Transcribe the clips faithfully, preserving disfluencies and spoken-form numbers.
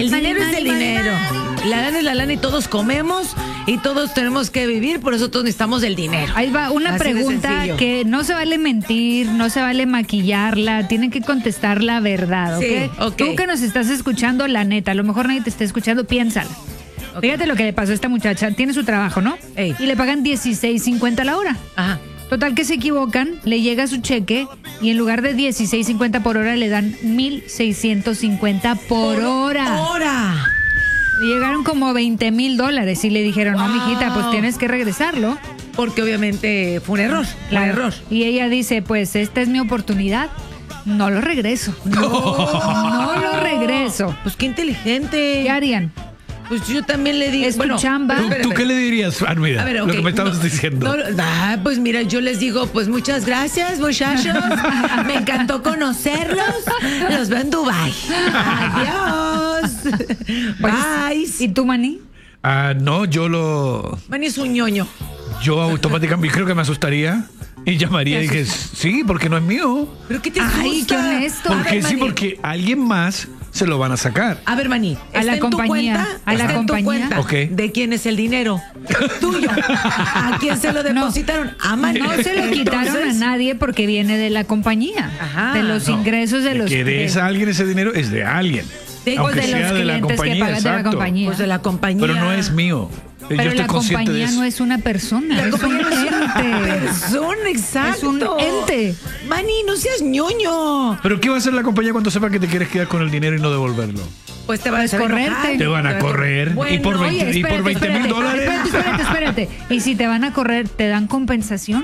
El Mari, dinero es Mari, el Mari, dinero. Mari. La lana es la lana y todos comemos y todos tenemos que vivir, por eso todos necesitamos el dinero. Ahí va una Así de pregunta sencillo. que no se vale mentir, no se vale maquillarla, tienen que contestar la verdad, ¿ok? Sí, ok. Tú que nos estás escuchando, la neta, a lo mejor nadie te está escuchando, piénsala. Ok. Fíjate lo que le pasó a esta muchacha, tiene su trabajo, ¿no? Ey. Y le pagan dieciséis cincuenta la hora. Ajá. Total que se equivocan, le llega su cheque y en lugar de dieciséis cincuenta por hora le dan mil seiscientos cincuenta por hora. ¡Hora! Le llegaron como veinte mil dólares y le dijeron, no, mijita, pues tienes que regresarlo. Porque obviamente fue un error. Claro. Un error. Y ella dice, pues esta es mi oportunidad, no lo regreso. No, no lo regreso. Pues qué inteligente. ¿Qué harían? Pues yo también le digo. Es tu chamba. pero ¿Tú, espérame. tú qué le dirías, Armida? A ver, Lo ok, que me estabas no, diciendo. no, ah, pues mira, yo les digo, pues muchas gracias, muchachos. Me encantó conocerlos. Los veo en Dubai. Adiós. Bye. ¿Y tú, Mani? Ah, no, yo lo. Manny es un ñoño. Yo automáticamente creo que me asustaría y llamaría y dije, sí, porque no es mío. ¿Pero qué te Ay, asusta? qué honesto. A ver, Porque sí, Manny. porque alguien más se lo van a sacar. A ver, Mani, A la ¿está en tu compañía, cuenta? a la ¿Está en tu compañía. cuenta? Ok. ¿De quién es el dinero? Tuyo. ¿A quién se lo depositaron? A Mani. No se lo quitaron a Entonces, nadie porque viene de la compañía. Ajá. De los No, ingresos de los que de esa alguien ese dinero es de alguien. de- aunque pues de sea los de la clientes que compañía, pagan de la exacto. compañía. Pues de la compañía. Pero no es mío. Pero Yo estoy la consciente de compañía eso. no es una persona, La es un compañía no es una ente. persona, exacto. Es un ente. Mani, no seas ñoño. Pero ¿qué va a hacer la compañía cuando sepa que te quieres quedar con el dinero y no devolverlo? Pues te van a hacer correrte. enojar. Te van a correr. Bueno, y por oye, veinte, y por veinte mil dólares. Espérate, espérate, espérate. Y si te van a correr, ¿te dan compensación?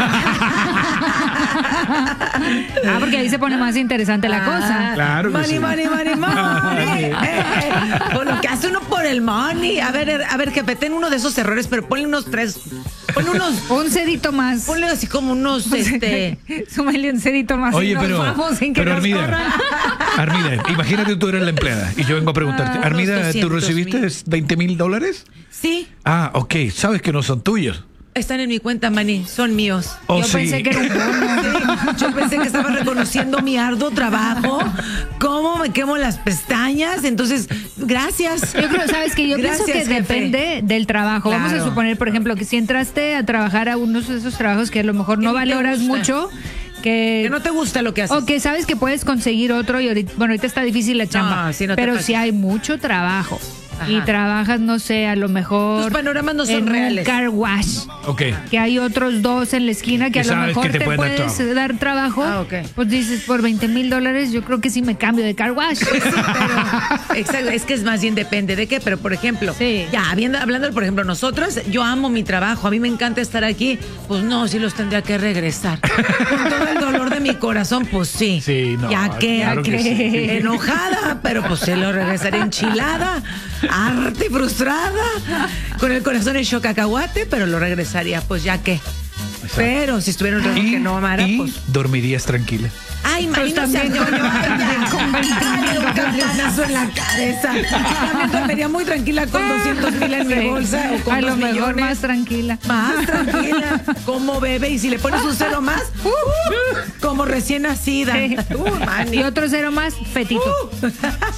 Ah, porque ahí se pone más interesante la cosa. Claro que Money, sí. money, money, money. Eh, Por lo que hace uno por el money. A ver, a ver, jefe, ten uno de esos errores, pero ponle unos tres. Ponle unos. Un cedito más. Ponle así como unos, este. Súmale un cedito más. Oye, y nos pero, vamos sin que pero nos Armida, corran. Armida, imagínate tú eres la empleada y yo vengo a preguntarte, Ah, Armida, unos ¿tú doscientos recibiste mil. veinte mil dólares? Sí, Ah, ok, sabes que no son tuyos. están en mi cuenta, Manny. Son míos. Oh, Yo sí. pensé que era un bono. Sí, yo pensé que estaba reconociendo mi arduo trabajo, cómo me quemo las pestañas. Entonces, gracias. Yo creo, ¿sabes que Yo Gracias, pienso que jefe. depende del trabajo. Vamos a Claro. suponer, por ejemplo, que si entraste a trabajar a unos de esos trabajos que a lo mejor no Que ni te valoras gusta. mucho, que, Que no te gusta lo que haces. o que sabes que puedes conseguir otro y ahorita, bueno, ahorita está difícil la chamba, sí, no te pero pases. si hay mucho trabajo Ajá. y trabajas, no sé, a lo mejor Tus panoramas no son en reales. un car wash. Ok. Que hay otros dos en la esquina que Que a lo sabes mejor que te te, pueden dar puedes trabajo. dar trabajo. Ah, ok. Pues dices, por veinte mil dólares, yo creo que sí me cambio de car wash. Sí, pero, exacto, es que es más bien depende de qué, pero por ejemplo, Sí. ya habiendo, hablando, por ejemplo, nosotros, yo amo mi trabajo, a mí me encanta estar aquí, pues no, sí los tendría que regresar. Con todo el dolor de mi corazón, pues sí. Sí, no, Ya que, claro que sí. enojada, pero pues se lo regresaré enchilada, harta y frustrada, con el corazón hecho cacahuate, pero lo regresaría, pues ya que. Pero si estuviera en un trabajo Y, que no amara, y pues. dormirías tranquila. Ay, Mari, no seas ñoño. Ay, ya, con veinte un campanazo en la cabeza. También dormiría muy tranquila con doscientos mil en mi Sí. bolsa o con A lo dos mejor millones. más tranquila. Más tranquila. Como bebé. Y si le pones un cero más, uh, como recién nacida. Sí. Uh, Mani. Y otro cero más, fetito. Uh.